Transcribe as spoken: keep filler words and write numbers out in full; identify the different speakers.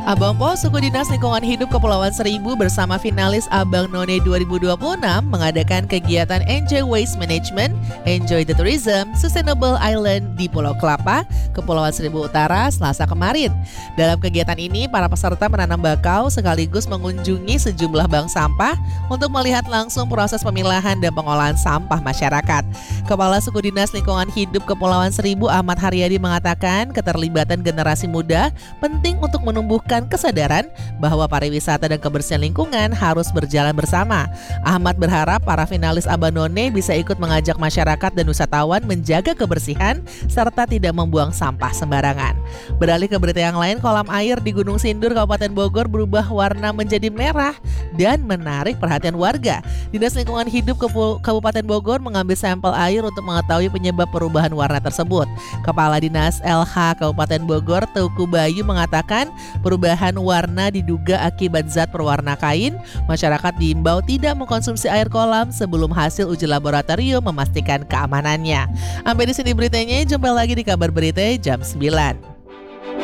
Speaker 1: Abang Po, Suku Dinas Lingkungan Hidup Kepulauan Seribu bersama finalis Abang None dua ribu dua puluh enam mengadakan kegiatan Enjoy Waste Management, Enjoy the Tourism, Sustainable Island di Pulau Kelapa, Kepulauan Seribu Utara, Selasa kemarin. Dalam kegiatan ini, para peserta menanam bakau sekaligus mengunjungi sejumlah bank sampah untuk melihat langsung proses pemilahan dan pengolahan sampah masyarakat. Kepala Suku Dinas Lingkungan Hidup Kepulauan Seribu Ahmad Haryadi mengatakan keterlibatan generasi muda penting untuk menumbuhkan kesadaran bahwa pariwisata dan kebersihan lingkungan harus berjalan bersama. Ahmad berharap para finalis Abang None bisa ikut mengajak masyarakat dan wisatawan menjaga kebersihan serta tidak membuang sampah sembarangan. Beralih ke berita yang lain, kolam air di Gunung Sindur, Kabupaten Bogor berubah warna menjadi merah dan menarik perhatian warga. Dinas Lingkungan Hidup Kabupaten Bogor mengambil sampel air untuk mengetahui penyebab perubahan warna tersebut. Kepala Dinas L H Kabupaten Bogor, Teuku Bayu mengatakan perubahan warna diduga akibat zat perwarna kain. Masyarakat diimbau tidak mengkonsumsi air kolam sebelum hasil uji laboratorium memastikan keamanannya. Sampai di sini beritanya, jumpa lagi di kabar berita jam sembilan.